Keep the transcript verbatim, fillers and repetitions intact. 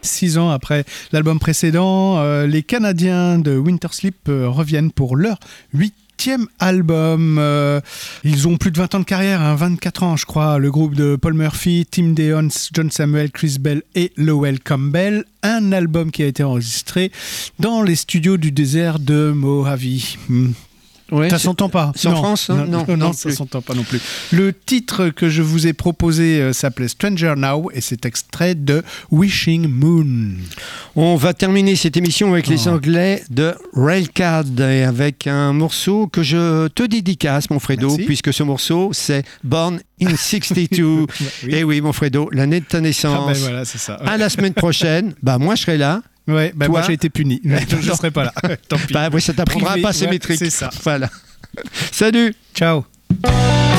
six ans après l'album précédent. Euh, les Canadiens de Wintersleep euh, reviennent pour leur huitième album. Euh, ils ont plus de vingt ans de carrière, hein, vingt-quatre ans je crois, le groupe de Paul Murphy, Tim Deon, John Samuel, Chris Bell et Lowell Campbell. Un album qui a été enregistré dans les studios du désert de Mojave. Hmm. Ouais, ça s'entend pas. C'est en France, hein? Non, non, non, non ça s'entend pas non plus. Le titre que je vous ai proposé euh, s'appelait Stranger Now et c'est extrait de Wishing Moon. On va terminer cette émission avec oh. les Anglais de Railcard et avec un morceau que je te dédicace, mon Fredo, Merci. Puisque ce morceau c'est Born in soixante-deux. Oui. Et oui, mon Fredo, l'année de ta naissance. Ah ben voilà, c'est ça. Ouais. À la semaine prochaine. Bah moi je serai là. Ouais, bah moi j'ai été puni, donc je ne serai pas là. Tant pis. Bah oui, ça t'apprendra à passer ouais, métrique. C'est ça. Voilà. Salut. Ciao.